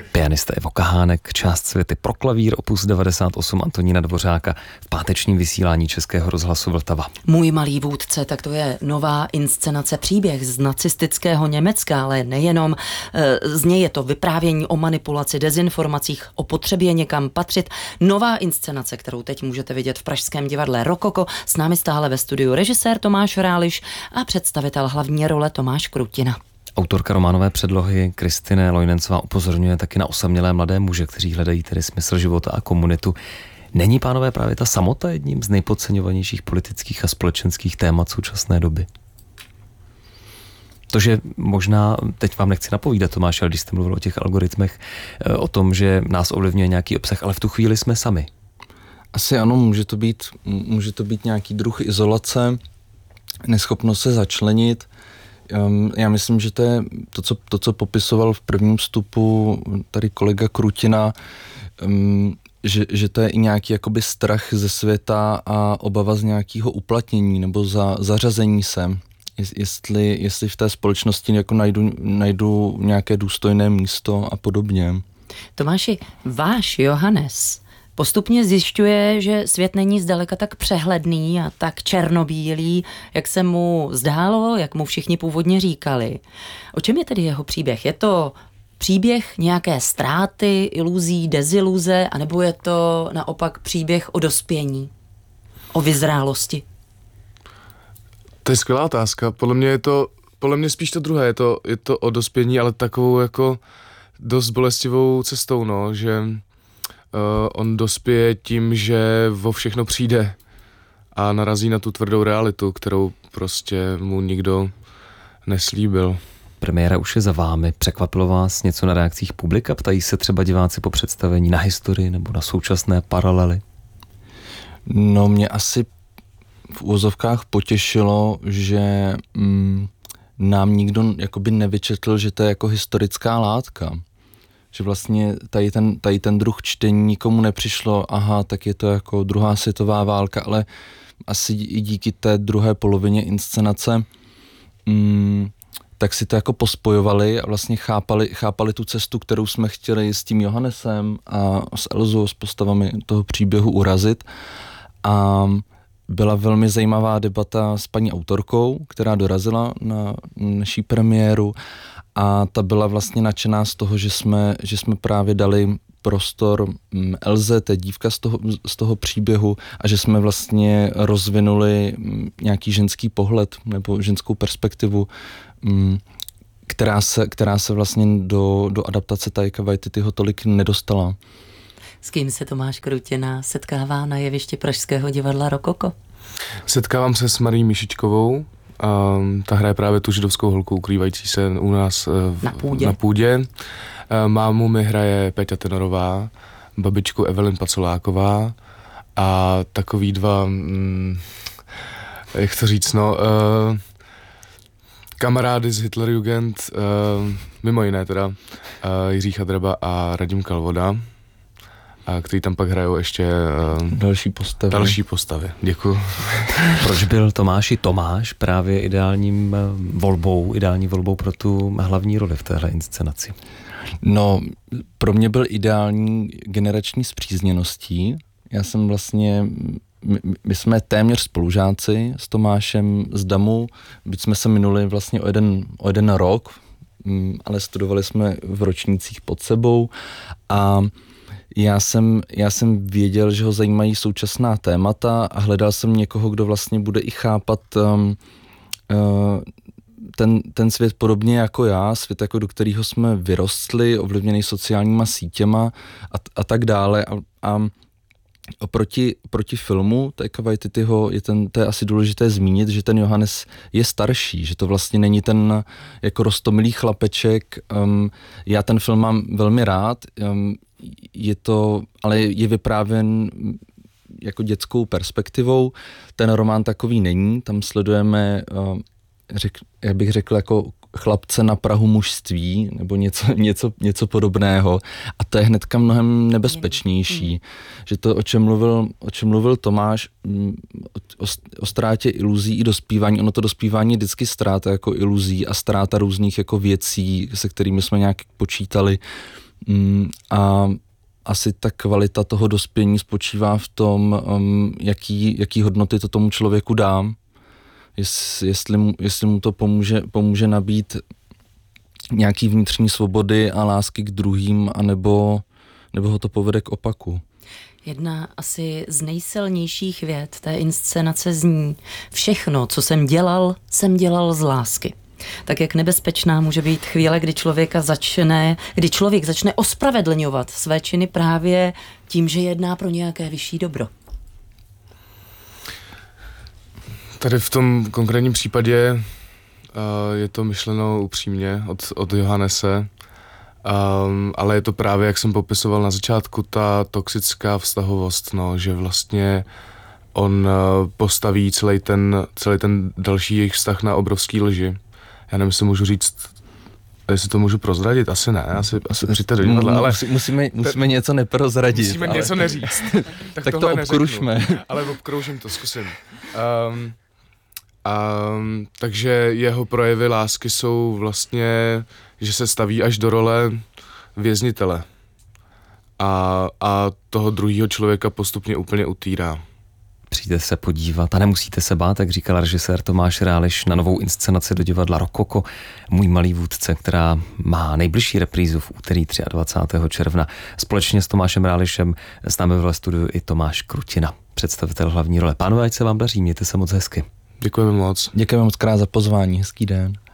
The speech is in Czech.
Pianista Ivo Kahánek, část Světy pro klavír, opus 98 Antonína Dvořáka v pátečním vysílání Českého rozhlasu Vltava. Můj malý vůdce, tak to je nová inscenace, příběh z nacistického Německa, ale nejenom. Z něj je to vyprávění o manipulaci, dezinformacích, o potřebě někam patřit. Nová inscenace, kterou teď můžete vidět v pražském divadle Rokoko. S námi stále ve studiu režisér Tomáš Ráliš a představitel hlavní role Tomáš Krutina. Autorka románové předlohy Kristine Lojnencová upozorňuje taky na osamělé mladé muže, kteří hledají tedy smysl života a komunitu. Není, pánové, právě ta samota jedním z nejpodceňovanějších politických a společenských témat současné doby? To, že možná, teď vám nechci napovídat, Tomáš, ale když jste mluvil o těch algoritmech, o tom, že nás ovlivňuje nějaký obsah, ale v tu chvíli jsme sami. Asi ano, může to být nějaký druh izolace, neschopnost se začlenit. Já myslím, že to je to, co popisoval v prvním vstupu tady kolega Krutina, že to je i nějaký jakoby strach ze světa a obava z nějakého uplatnění nebo zařazení se. Jestli v té společnosti jako najdu nějaké důstojné místo a podobně. Tomáši, váš Johannes postupně zjišťuje, že svět není zdaleka tak přehledný a tak černobílý, jak se mu zdálo, jak mu všichni původně říkali. O čem je tedy jeho příběh? Je to příběh nějaké ztráty, iluzí, deziluze, anebo je to naopak příběh o dospění, o vyzrálosti? To je skvělá otázka. Podle mě spíš to druhé. Je to o dospění, ale takovou jako dost bolestivou cestou, no, že on dospěje tím, že o všechno přijde a narazí na tu tvrdou realitu, kterou prostě mu nikdo neslíbil. Premiéra už je za vámi. Překvapilo vás něco na reakcích publika? Ptají se třeba diváci po představení na historii nebo na současné paralely? No, mě asi v úvozovkách potěšilo, že nám nikdo jakoby nevyčetl, že to je jako historická látka. Že vlastně tady ten druh čtení nikomu nepřišlo, aha, tak je to jako druhá světová válka, ale asi i díky té druhé polovině inscenace tak si to jako pospojovali a vlastně chápali tu cestu, kterou jsme chtěli s tím Johannesem a s Elzou, s postavami toho příběhu urazit. A byla velmi zajímavá debata s paní autorkou, která dorazila na naší premiéru a ta byla vlastně nadšená z toho, že jsme právě dali prostor Elze, té dívka z toho příběhu a že jsme vlastně rozvinuli nějaký ženský pohled nebo ženskou perspektivu, která se vlastně do adaptace Taika Waititiho tolik nedostala. S kým se Tomáš Krutina setkává na jevišti pražského divadla Rokoko? Setkávám se s Marií Mišičkovou. Ta hraje právě tu židovskou holku ukrývající se u nás na půdě. Mámu mi hraje Péťa Tenorová, babičku Evelyn Pacoláková a takový dva, jak to říct, no, kamarády z Hitlerjugend, mimo jiné teda, Jiří Chadraba a Radim Kalvoda, který tam pak hrajou ještě další postavy. Děkuju. Proč byl Tomáši Tomáš právě ideální volbou pro tu hlavní roli v téhle inscenaci? No, pro mě byl ideální generační spřízněností. Já jsem vlastně, my jsme téměř spolužáci s Tomášem z DAMu, byť jsme se minuli vlastně o jeden rok, ale studovali jsme v ročnících pod sebou a já jsem věděl, že ho zajímají současná témata a hledal jsem někoho, kdo vlastně bude i chápat ten svět podobně jako já, svět, jako do kterého jsme vyrostli, ovlivněný sociálníma sítěma a tak dále. A proti filmu Taika Waititiho to je asi důležité zmínit, že ten Johannes je starší, že to vlastně není ten jako roztomilý chlapeček. Já ten film mám velmi rád, ale je vyprávěn jako dětskou perspektivou. Ten román takový není, tam sledujeme, já bych řekl, jako chlapce na prahu mužství, nebo něco podobného. A to je hnedka mnohem nebezpečnější. Že to, o čem mluvil Tomáš, o ztrátě iluzí i dospívání, ono to dospívání je vždycky ztráta jako iluzí a ztráta různých jako věcí, se kterými jsme nějak počítali. A asi ta kvalita toho dospění spočívá v tom, jaký hodnoty to tomu člověku dám. Jestli mu to pomůže nabít nějaký vnitřní svobody a lásky k druhým, anebo ho to povede k opaku. Jedna asi z nejsilnějších vět té inscenace zní: všechno, co jsem dělal z lásky. Tak jak nebezpečná může být chvíle, kdy člověk začne ospravedlňovat své činy právě tím, že jedná pro nějaké vyšší dobro. Tady v tom konkrétním případě je to myšleno upřímně od Johannese, ale je to právě, jak jsem popisoval na začátku, ta toxická vztahovost, no, že vlastně on postaví celý ten další jejich vztah na obrovský lži. Já nevím, jestli můžu říct, jestli to můžu prozradit, asi ne, asi přijďte do divadla, ale... Musíme něco neprozradit. Musíme něco neříct. Tak to obkružme. Ale obkroužím to, zkusím. Takže jeho projevy lásky jsou vlastně, že se staví až do role věznitele. A toho druhého člověka postupně úplně utírá. Přijďte se podívat a nemusíte se bát, jak říkal režisér Tomáš Ráliš, na novou inscenaci do divadla Rokoko Můj malý vůdce, která má nejbližší reprízu v úterý 23. června. Společně s Tomášem Rálišem s námi ve studiu i Tomáš Krutina, představitel hlavní role. Pánové, ať se vám daří, mějte se moc hezky. Děkujeme moc. Děkujeme moc krát za pozvání, hezký den.